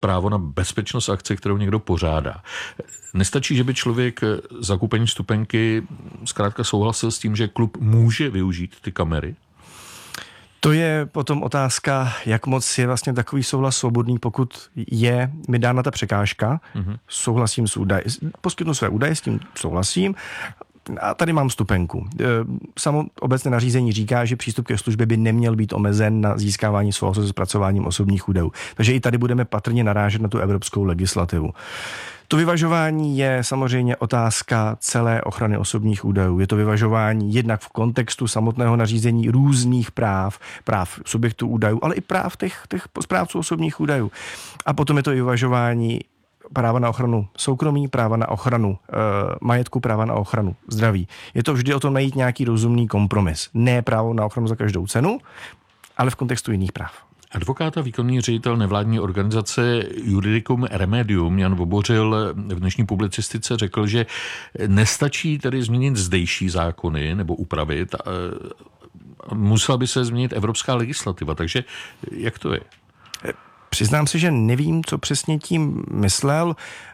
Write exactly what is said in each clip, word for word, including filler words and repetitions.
právo na bezpečnost akce, kterou někdo pořádá. Nestačí, že by člověk za koupení vstupenky zkrátka souhlasil s tím, že klub může využít ty kamery? To je potom otázka, jak moc je vlastně takový souhlas svobodný, pokud je mi dána ta překážka, mm-hmm. souhlasím s údaji, poskytnu své údaje, s tím souhlasím, a tady mám vstupenku. Samo obecné nařízení říká, že přístup ke službě by neměl být omezen na získávání souhlasu se zpracováním osobních údajů. Takže i tady budeme patrně narážet na tu evropskou legislativu. To vyvažování je samozřejmě otázka celé ochrany osobních údajů. Je to vyvažování jednak v kontextu samotného nařízení různých práv, práv subjektů údajů, ale i práv těch, těch správců osobních údajů. A potom je to vyvažování práva na ochranu soukromí, práva na ochranu e, majetku, práva na ochranu zdraví. Je to vždy o tom najít nějaký rozumný kompromis. Ne právo na ochranu za každou cenu, ale v kontextu jiných práv. Advokát a výkonný ředitel nevládní organizace Juridicum Remedium Jan Vobořil v dnešní publicistice řekl, že nestačí tedy změnit zdejší zákony nebo upravit, musela by se změnit evropská legislativa. Takže jak to je? Přiznám se, že nevím, co přesně tím myslel.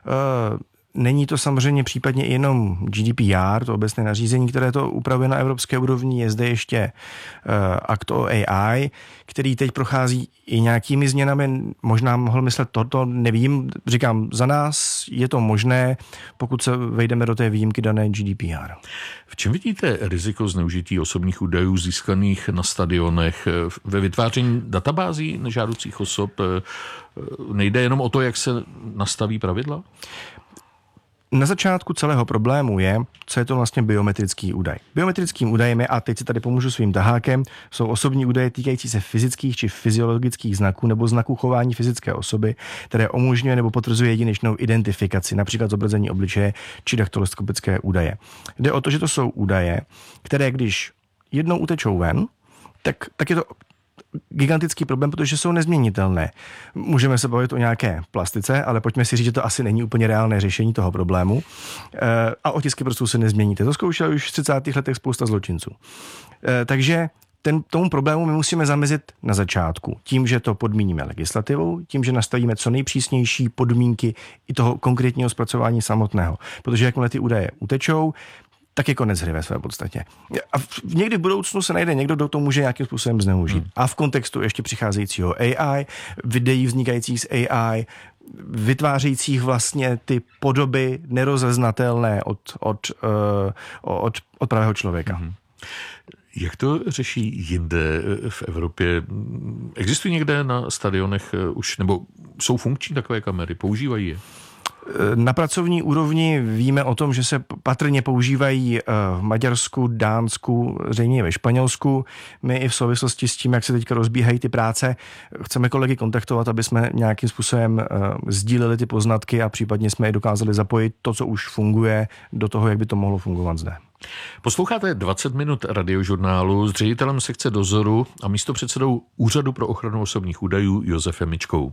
Není to samozřejmě případně jenom G D P R, to obecné nařízení, které to upravuje na evropské úrovni. Je zde ještě akt o A I, který teď prochází i nějakými změnami. Možná mohl myslet toto, nevím. Říkám, za nás je to možné, pokud se vejdeme do té výjimky dané G D P R. V čem vidíte riziko zneužití osobních údajů získaných na stadionech ve vytváření databází nežádoucích osob? Nejde jenom o to, jak se nastaví pravidla? Na začátku celého problému je, co je to vlastně biometrický údaj. Biometrickým údajem je, a teď si tady pomůžu svým tahákem, jsou osobní údaje týkající se fyzických či fyziologických znaků nebo znaků chování fyzické osoby, které umožňuje nebo potvrzuje jedinečnou identifikaci, například zobrazení obličeje či daktyloskopické údaje. Jde o to, že to jsou údaje, které když jednou utečou ven, tak, tak je to gigantický problém, protože jsou nezměnitelné. Můžeme se bavit o nějaké plastice, ale pojďme si říct, že to asi není úplně reálné řešení toho problému. A otisky prstů se nezměníte. To zkoušeli už v třicátých letech spousta zločinců. Takže ten, tomu problému my musíme zamezit na začátku. Tím, že to podmíníme legislativou, tím, že nastavíme co nejpřísnější podmínky i toho konkrétního zpracování samotného. Protože jakmile ty údaje utečou, tak je konec hry ve své podstatě. A někdy v budoucnu se najde někdo, kdo to může nějakým způsobem zneužít. Hmm. A v kontextu ještě přicházejícího A I, videí vznikajících z A I, vytvářejících vlastně ty podoby nerozeznatelné od, od, uh, od, od pravého člověka. Hmm. Jak to řeší jinde v Evropě? Existují někde na stadionech už, nebo jsou funkční takové kamery? Používají je? Na pracovní úrovni víme o tom, že se patrně používají v Maďarsku, Dánsku, zřejmě ve Španělsku. My i v souvislosti s tím, jak se teďka rozbíhají ty práce, chceme kolegy kontaktovat, aby jsme nějakým způsobem sdíleli ty poznatky a případně jsme i dokázali zapojit to, co už funguje, do toho, jak by to mohlo fungovat zde. Posloucháte dvacet minut radiožurnálu s ředitelem sekce dozoru a místopředsedou Úřadu pro ochranu osobních údajů Josefem Mičkou.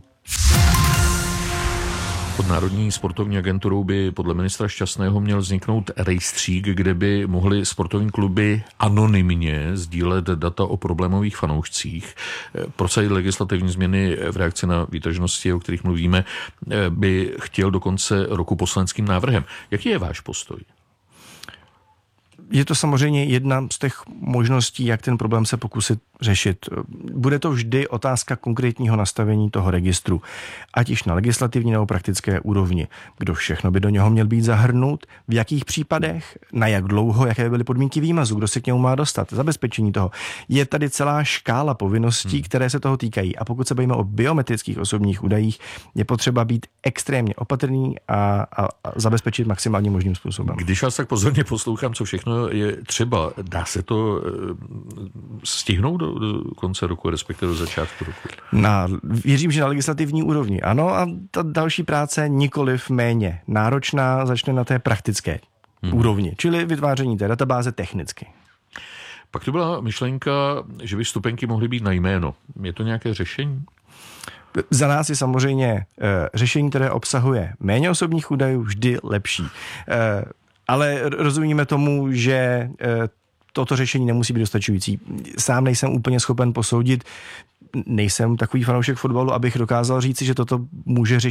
Pod Národní sportovní agenturou by podle ministra Šťastného měl vzniknout rejstřík, kde by mohly sportovní kluby anonymně sdílet data o problémových fanoušcích. Prosadit legislativní změny v reakci na výtažnosti, o kterých mluvíme, by chtěl do konce roku poslaneckým návrhem. Jaký je váš postoj? Je to samozřejmě jedna z těch možností, jak ten problém se pokusit řešit. Bude to vždy otázka konkrétního nastavení toho registru, ať již na legislativní nebo praktické úrovni. Kdo všechno by do něho měl být zahrnut, v jakých případech, na jak dlouho, jaké by byly podmínky výmazu, kdo se k němu má dostat, zabezpečení toho. Je tady celá škála povinností, hmm. které se toho týkají. A pokud se bavíme o biometrických osobních údajích, je potřeba být extrémně opatrný a, a, a zabezpečit maximálně možným způsobem. Když vás tak pozorně poslouchám, co všechno je třeba, dá se to stihnout do, do konce roku, respektive do začátku roku? Na, věřím, že na legislativní úrovni ano, a ta další práce nikoliv méně náročná začne na té praktické hmm. úrovni, čili vytváření té databáze technicky. Pak to byla myšlenka, že by vstupenky mohly být na jméno. Je to nějaké řešení? Za nás je samozřejmě e, řešení, které obsahuje méně osobních údajů, vždy lepší. E, ale rozumíme tomu, že e, toto řešení nemusí být dostačující. Sám nejsem úplně schopen posoudit, nejsem takový fanoušek fotbalu, abych dokázal říci, že toto může řešit